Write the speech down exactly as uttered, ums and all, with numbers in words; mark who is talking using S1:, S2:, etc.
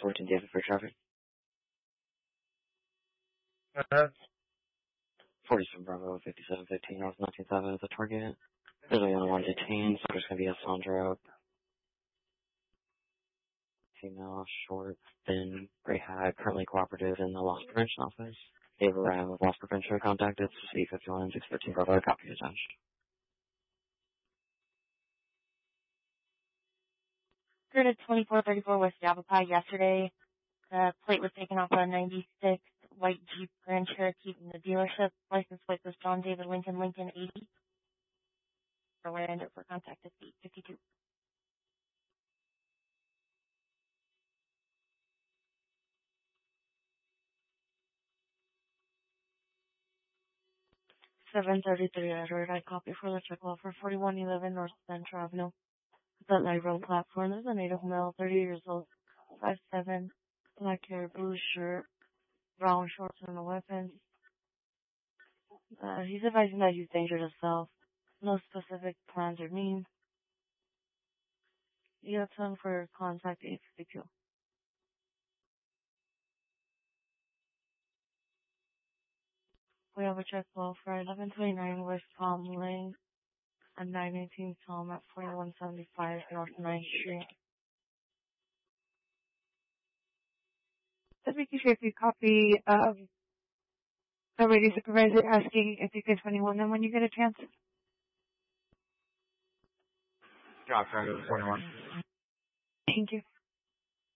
S1: fourteen David for traffic.
S2: Uh,
S1: forty-seven Bravo, fifty-seven fifteen North nineteenth Avenue is the target. There's only one detained, so there's going to be a Sandra. Female, short, thin, gray hat, currently cooperative in the loss prevention office. They've arrived with loss prevention contacted, C fifty-one six thirteen Bravo, copy attached.
S3: Occurred at twenty-four thirty-four West Yavapai yesterday. The plate was taken off a ninety-six white Jeep Grand Cherokee from the dealership. License plate was John David Lincoln, Lincoln eighty. For where ended for contact at eight fifty-two. seven thirty-three Edward, I copy for the check law for forty-one eleven North Central Avenue. That light road platform. There's a native male, thirty years old, five seven, black hair, blue shirt, brown shorts, and a weapon. Uh, he's advising that he's dangerous to self. No specific plans or means. You have time for contact eight fifty-two. We have a check law for eleven twenty-nine West Palm Lane and nine eighteen Palm at forty-one seventy-five North ninth Street.
S4: Deputy Chief, you copy um, the radio supervisor asking if you could twenty-one them when you get a chance.
S2: Job, trying to go to twenty-one.
S4: Thank you.